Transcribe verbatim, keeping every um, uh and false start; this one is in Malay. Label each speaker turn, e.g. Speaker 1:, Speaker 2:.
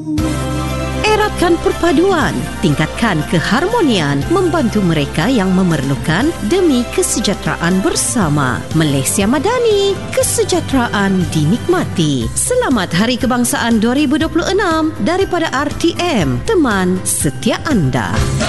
Speaker 1: Eratkan perpaduan, tingkatkan keharmonian, membantu mereka yang memerlukan demi kesejahteraan bersama. Malaysia Madani, kesejahteraan dinikmati. Selamat Hari Kebangsaan dua ribu dua puluh enam daripada R T M, teman setia anda.